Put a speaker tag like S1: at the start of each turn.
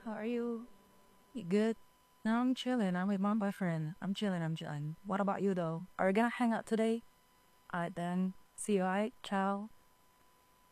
S1: How are you?
S2: You good? No, I'm chilling. I'm with my boyfriend. I'm chilling. I'm chilling. What about you though? Are we gonna hang out today? Alright then. See you. Alright. Ciao.